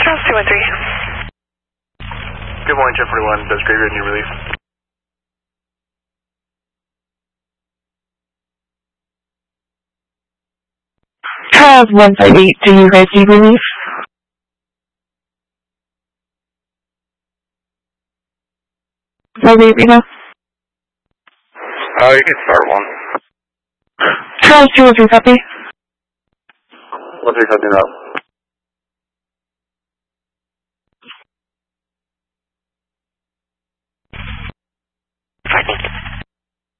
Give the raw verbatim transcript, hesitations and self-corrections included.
Charles two one three. Good morning, Jet forty-one. Does Graveyard need relief? Charles one five eight, do you guys need relief? five eight, Reno? Uh, you can start one. Charles two one three, copy. What's your cutting up?